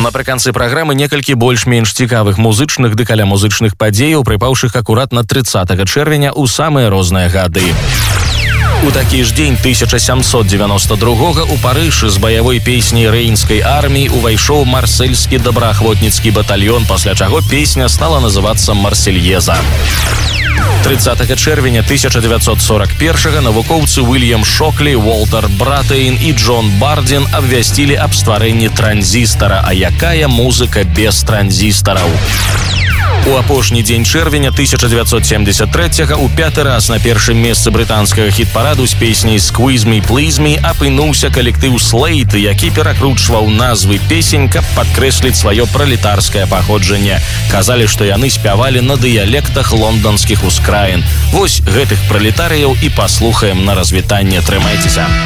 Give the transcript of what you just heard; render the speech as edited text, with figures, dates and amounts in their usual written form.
Напрыканцы праграмы некалькі больш-менш цікавых музычных ды каля музычных падзеяў, прыпаўшых акуратна 30 чэрвеня ў самыя розныя гады. У такі ж дзень 1792 у Парыжы з баявой песняй рэйнскай арміі увайшоў марсельскі добраахвотніцкі батальён, пасля чаго песня стала называцца «Марсельеза». 30 чэрвеня 1941 навукоўцы Уильям Шоклі, Уолтер Братэйн і Джон Бардзін абвясцілі аб стварэнні транзістара, а якая музыка без транзістараў. У апошні дзень чэрвеня 1973 у пяты раз на першым месцы брытанскага хіт-параду з песняй «Squeeze Me, Please Me» апынуўся калектыў Slate, які перакручваў назвы песень, каб падкрэсліць сваё пралетарскае паходжанне. Казалі, што яны спявалі на дыялектах лонданскіх ускраін. Вось гэтых пралетарыяў і паслухаем на развітанне. Трымайцеся.